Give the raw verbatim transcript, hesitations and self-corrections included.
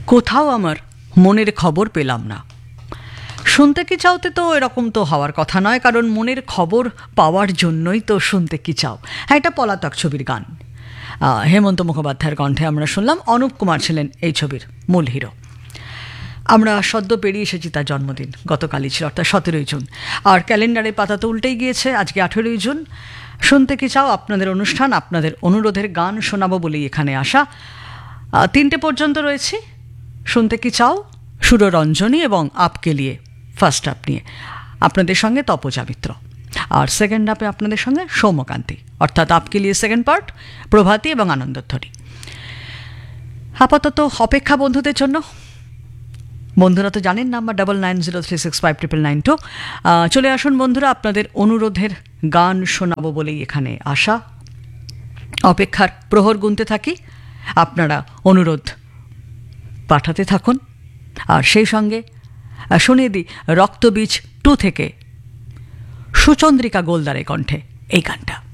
কোথাও আমার মনের খবর পেলাম না। শুনতে কি চাওতে তো এরকম তো হওয়ার কথা নয়, কারণ মনের খবর পাওয়ার জন্যই তো শুনতে কি চাও। হ্যাঁ, এটা পলাতক ছবির গান। হেমন্ত মুখোপাধ্যায়ের কণ্ঠে আমরা শুনলাম। অনুপ কুমার ছিলেন এই ছবির মূল হিরো। আমরা সদ্য পেরিয়ে এসেছি তার জন্মদিন, গতকালই ছিল, অর্থাৎ সতেরোই জুন। আর ক্যালেন্ডারের পাতা তো উল্টেই গিয়েছে, আজকে আঠেরোই জুন। শুনতে কি চাও আপনাদের অনুষ্ঠান, আপনাদের অনুরোধের গান শোনাবো বলেই এখানে আসা। তিনটে পর্যন্ত রয়েছি। শুনতে কি চাও, সুররঞ্জনী এবং আপকে লিয়ে ফার্স্ট হাফ নিয়ে আপনাদের সঙ্গে তপজা মিত্র, আর সেকেন্ড হাফে আপনাদের সঙ্গে সৌম্যকান্তি, অর্থাৎ আপকে লিয়ে সেকেন্ড পার্ট প্রভাতী এবং আনন্দধ্বনি। আপাতত অপেক্ষা বন্ধুদের জন্য। বন্ধুরা তো জানেন number double nine zero three six five triple nine two. চলে আসুন বন্ধুরা, আপনাদের অনুরোধের গান শোনাবো বলেই এখানে আসা। অপেক্ষার প্রহর গুনতে থাকি, আপনারা অনুরোধ পাঠাতে থাকুন। আর সেই সঙ্গে শুনিয়ে দিই রক্তবীজ টু থেকে সুচন্দ্রিকা গোলদারের কণ্ঠে এই গানটা।